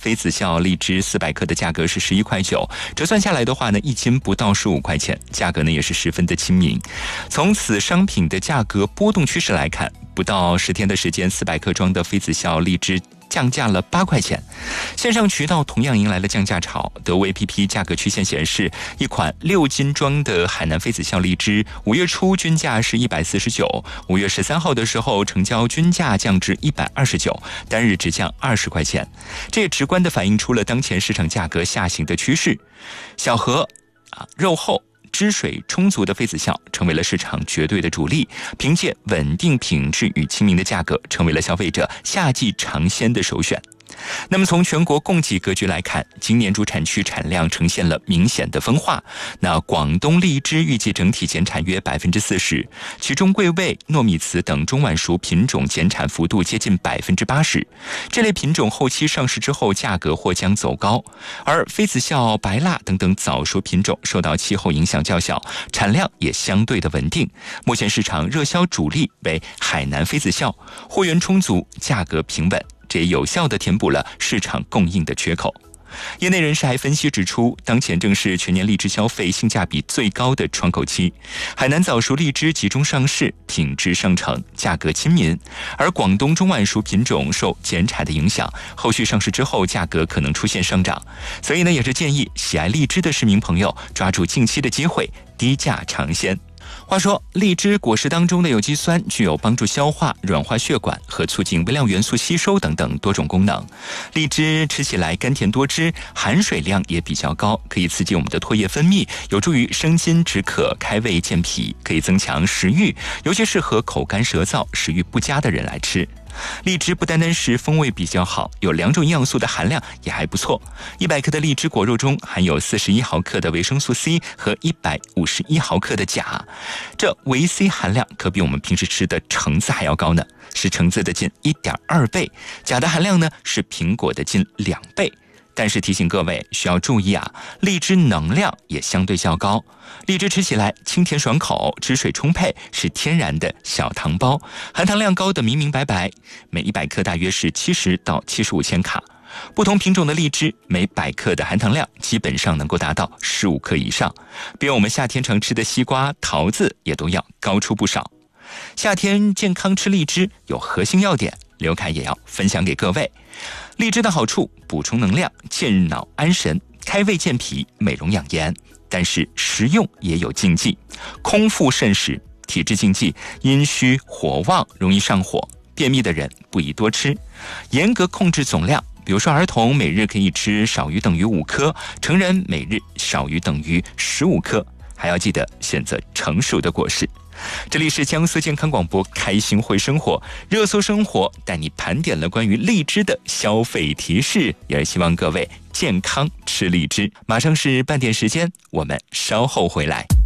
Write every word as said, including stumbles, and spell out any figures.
妃子笑荔枝四百克的价格是十一块九，折算下来的话呢，一斤不到十五块钱，价格呢也是十分的亲民。从此商品的价格波动趋势来看，不到十天的时间，四百克装的妃子笑荔枝降价了八块钱。线上渠道同样迎来了降价潮，德物 A P P 价格曲线显示，一款六斤装的海南妃子笑荔枝，五月初均价是一百四十九，五月十三号的时候成交均价降至一百二十九，单日只降二十块钱。这也直观地反映出了当前市场价格下行的趋势。小盒啊，肉厚，汁水充足的妃子笑成为了市场绝对的主力，凭借稳定品质与亲民的价格，成为了消费者夏季尝鲜的首选。那么从全国供给格局来看，今年主产区产量呈现了明显的分化。那广东荔枝预计整体减产约 百分之四十， 其中桂味、糯米糍等中晚熟品种减产幅度接近 百分之八十， 这类品种后期上市之后价格或将走高。而妃子笑、白蜡等等早熟品种受到气候影响较小，产量也相对的稳定。目前市场热销主力为海南妃子笑，货源充足，价格平稳，这也有效地填补了市场供应的缺口。业内人士还分析指出，当前正是全年荔枝消费性价比最高的窗口期，海南早熟荔枝集中上市，品质上乘，价格亲民，而广东中晚熟品种受减产的影响，后续上市之后价格可能出现上涨，所以呢，也是建议喜爱荔枝的市民朋友抓住近期的机会，低价尝鲜。话说，荔枝果实当中的有机酸具有帮助消化、软化血管和促进微量元素吸收等等多种功能。荔枝吃起来甘甜多汁，含水量也比较高，可以刺激我们的唾液分泌，有助于生津止渴、开胃健脾，可以增强食欲，尤其适合口干舌燥、食欲不佳的人来吃。荔枝不单单是风味比较好，有两种营养素的含量也还不错。一百克的荔枝果肉中含有四十一毫克的维生素 C 和一百五十一毫克的钾，这维 C 含量可比我们平时吃的橙子还要高呢，是橙子的近 一点二倍，钾的含量呢是苹果的近两倍。但是提醒各位需要注意啊，荔枝能量也相对较高。荔枝吃起来清甜爽口，汁水充沛，是天然的小糖包，含糖量高的明明白白，每一百克大约是七十到七十五千卡。不同品种的荔枝每百克的含糖量基本上能够达到十五克以上，比我们夏天常吃的西瓜、桃子也都要高出不少。夏天健康吃荔枝有核心要点，刘凯也要分享给各位。荔枝的好处：补充能量、健脑安神、开胃健脾、美容养颜。但是食用也有禁忌，空腹慎食，体质禁忌，阴虚火旺，容易上火，便秘的人不宜多吃。严格控制总量，比如说儿童每日可以吃少于等于五颗，成人每日少于等于十五颗，还要记得选择成熟的果实。这里是江苏健康广播开心会生活热搜生活，带你盘点了关于荔枝的消费提示，也是希望各位健康吃荔枝。马上是半点时间，我们稍后回来。